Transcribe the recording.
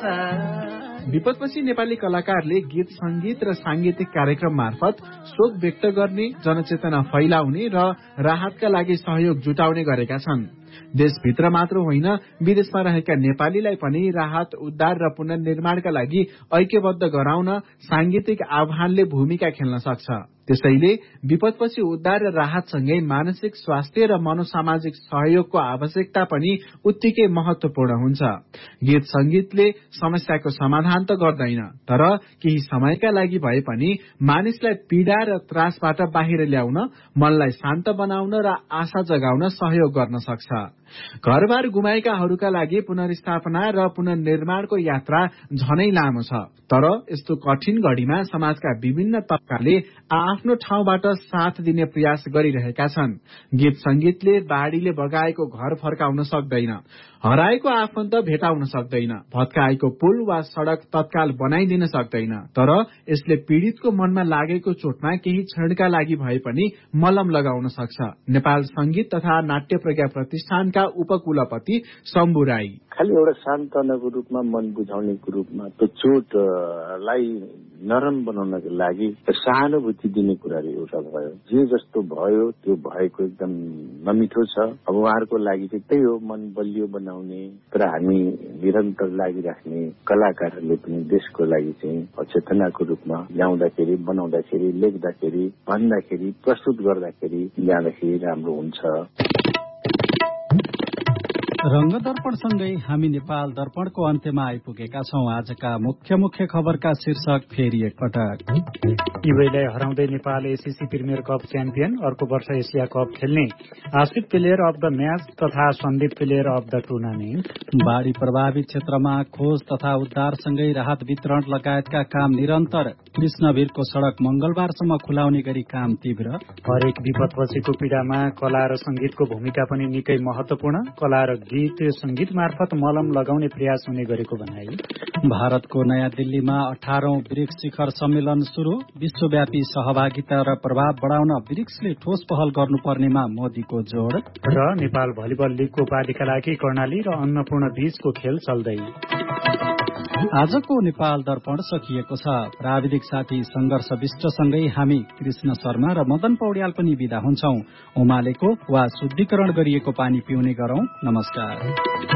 विपदपछि नेपाली कलाकारले गीत संगीत र सांगीतिक कार्यक्रम मार्फत शोक व्यक्त गर्ने, जनचेतना फैलाउने र राहतका लागि सहयोग जुटाउने गरेका छन्। देशभित्र मात्र होइन, विदेशमा रहेका नेपालीलाई पनि राहत, उद्धार र पुनर्निर्माणका लागि ऐक्यबद्ध गराउन सांगीतिक आह्वानले भूमिका खेल्न सक्छ। त्यसैले विपदपछि उद्धार र राहतसँगै मानसिक स्वास्थ्य र मनोसामाजिक सहयोगको आवश्यकता पनि उत्तिकै महत्वपूर्ण हुन्छ। गीत संगीतले समस्याको समाधान त गर्दैन, तर केही समयका लागि भए पनि मानिसलाई पीडा र त्रासबाट बाहिर ल्याउन, मनलाई शान्त बनाउन र आशा जगाउन सहयोग गर्न सक्छ। घरबार गुमाएकाहरूका लागि पुनर्स्थापना र पुनर्निर्माणको यात्रा झनै लामो छ, तर यस्तो कठिन घडीमा समाजका विभिन्न तबकाले आफ्नो ठाउँबाट साथ दिने प्रयास गरिरहेका छन्। गीत संगीतले बाढ़ीले बगाएको घर फर्काउन सक्दैन, हराएको आफन्त भेटाउन सक्दैन, भत्काएको पुल वा सड़क तत्काल बनाइदिन सक्दैन, तर यसले पीड़ितको मनमा लागेको चोटमा केही क्षणका लागि भए पनि मलम लगाउन सक्छ। नेपाल संगीत तथा नाट्य प्रज्ञा प्रतिष्ठानका उपकुलपति शम्भु राई: खाली एउटा सान्त्वनाको रूपमा, मन बुझाउनेको रूपमा त्यो चोटलाई नरम बनाउनको लागि सहानुभूति दिने कुराहरू एउटा भयो। जे जस्तो भयो त्यो भएको एकदम नमिठो छ। अब उहाँहरूको लागि चाहिँ त्यही हो, मन बलियो बनाउने, तर हामी निरन्तर लागिराख्ने कलाकारहरूले पनि देशको लागि चाहिँ चेतनाको रूपमा ल्याउँदाखेरि, बनाउँदाखेरि, लेख्दाखेरि, भन्दाखेरि, प्रस्तुत गर्दाखेरि जाँदाखेरि राम्रो हुन्छ। रंग दर्पणसँगै हामी नेपाल दर्पणको अन्त्यमा आइपुगेका छौं। आजका मुख्य खबरका शीर्षक फेरि एकपटक। युवेलाई हराउँदै Nepal ACC premier cup champion, अर्को वर्ष एसिया कप खेल्ने, आश्रित प्लेयर अफ द म्याच तथा Sandeep player of the tournament. बाढ़ी प्रभावित क्षेत्रमा खोज तथा उद्धारसँगै राहत वितरण लगायतका काम निरन्तर। कृष्णवीरको सड़क मंगलबारसम्म खुलाउने गरी काम तीव्र। हरेक विपदपछिको पीड़ामा कला र संगीतको भूमिका पनि निकै महत्वपूर्ण। कला र गीत संगीत मार्फत मलम लगाउने प्रयास हुने गरेको भनाई। भारतको नयाँ दिल्लीमा 18औं ब्रिक्स शिखर सम्मेलन शुरू। विश्वव्यापी सहभागिता र प्रभाव बढ़ाउन ब्रिक्सले ठोस पहल गर्नुपर्नेमा मोदीको जोड़। र नेपाल भलिबल लीगको उपाधिका लागि कर्णाली र अन्नपूर्ण बीचको खेल चल्दै। आजको नेपाल दर्पण सकिएको छ। प्राविधिक साथी संघर्ष विष्टसँगै हामी कृष्ण शर्मा र मदन पौड्याल पनि विदा हुन्छौं। उमालेको वा शुद्धिकरण गरिएको पानी पिउने गरौं। नमस्कार।